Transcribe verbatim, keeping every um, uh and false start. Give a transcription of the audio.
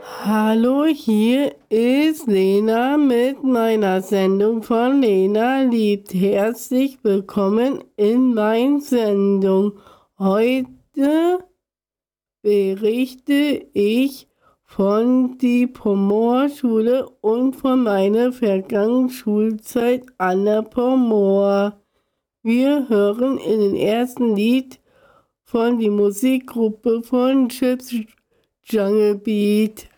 Hallo, hier ist Lena mit meiner Sendung von Lena liebt. Herzlich willkommen in meiner Sendung. Heute berichte ich von die Pomor-Schule und von meiner vergangenen Schulzeit an der Pomor. Wir hören in den ersten Lied von die Musikgruppe von Chips Jungle Beat.